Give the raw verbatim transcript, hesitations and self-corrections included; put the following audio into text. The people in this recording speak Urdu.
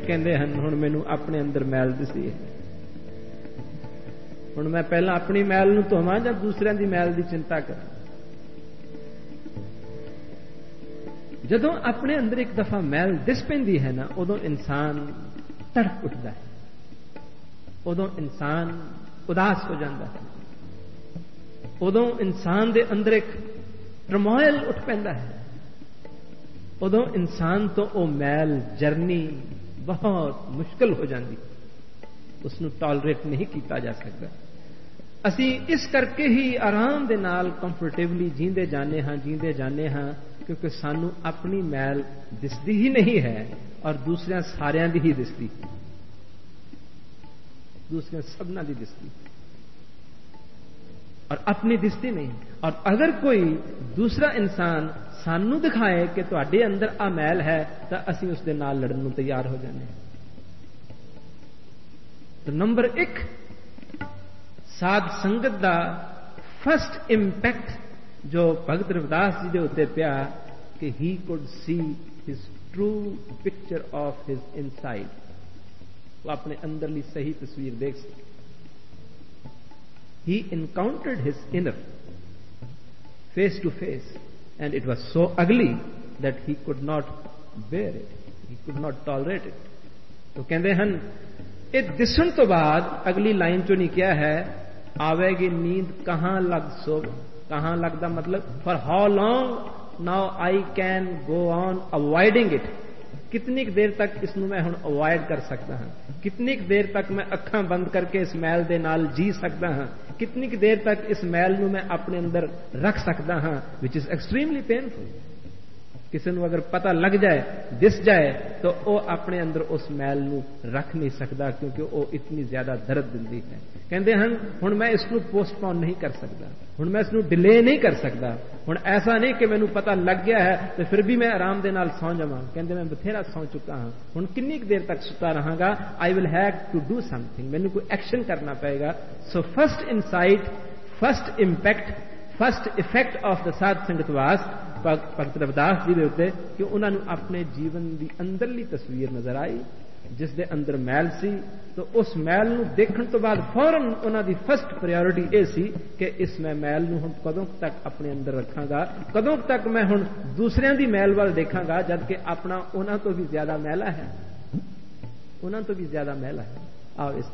کہندے ہن ہن مینوں اپنے اندر میل دسی ہے. ہن میں پہلا اپنی میل نوں دھوواں یا دوسرے دی میل دی چنتا کراں. جدوں اپنے اندر ایک دفعہ میل دس پیندی ہے نا ادوں انسان تڑپ اٹھتا ہے, ادوں انسان اداس ہو جاتا ہے, ادوں انسان دے اندر ایک ٹرموائل اٹھ پیندا ہے, ادوں انسان تو او میل جرنی بہت مشکل ہو جاندی, اس نو ٹالریٹ نہیں کیتا جا سکتا. اسی اس کر کے ہی آرام دے نال کمفرٹیبلی جیندے جانے ہاں جیندے جانے ہاں کیونکہ سانو اپنی میل دستی ہی نہیں ہے اور دوسرے سارے دی ہی دستی, دوسرے سبنا دی دستی اور اپنی دستی نہیں. اور اگر کوئی دوسرا انسان سانو دکھائے کہ تواڈے اندر آ میل ہے تو اسی اس دے نال لڑن نوں تیار ہو جانے. تو نمبر ایک سادھ سنگت دا فرسٹ امپیکٹ جو بھگت روداس جی دے اتنے پیا کہ he could see his true picture of his in side, وہ اپنے اندرلی صحیح تصویر دیکھ سکے. ہی encountered his inner face to face and it was so اگلی that he could not bear it, he could not tolerate it. تو کہندے ہن یہ دسن تو بعد اگلی لائن چو نہیں کیا ہے آوے گی نیند کہاں لگ سو, کہاں لگتا مطلب for how long now I can go on avoiding it, کتنی دیر تک اس نو میں ہن اوائڈ کر سکتا ہاں, کتنی دیر تک میں اکھاں بند کر کے اس میل دے نال جی سکتا ہاں, کتنی دیر تک اس میل نو میں اپنے اندر رکھ سکتا ہاں, وچ از ایکسٹریملی پینفل. کسی نو اگر پتہ لگ جائے دس جائے تو وہ اپنے اندر اس میل نو رکھ نہیں سکتا کیونکہ وہ اتنی زیادہ درد دندی ہے. کہندے ہن ہن میں اس کو پوسٹ پون نہیں کر سکتا, ہن میں اس کو ڈیلے نہیں کر سکتا, ہن ایسا نہیں کہ مینوں پتہ لگ گیا ہے تو پھر بھی میں آرام دے نال سو جاواں. کہندے میں بتھیرا سو چکا ہاں, ہن کنی دیر تک ستا رہاں گا, آئی will have to do some thing, مینوں کوئی ایکشن کرنا پائے گا. So first insight, first impact, first effect of the سادھ سنگت واس بھگت روداس جی دے اوتے کہ انہاں نوں اپنے جیون دی اندرلی تصویر نظر آئی جس دے اندر میل سی. تو اس میل نو دیکھن تو بعد فوراً انہاں دی فرسٹ پرائیورٹی اے سی کہ اس میں میل نو ہن کدوں تک اپنے اندر رکھاں گا, کدوں تک میں ہن دوسریاں دی میل وال دیکھاں گا جبکہ اپنا انہاں تو بھی زیادہ میلا ہے, انہاں تو بھی زیادہ میلا ہے. آؤ اس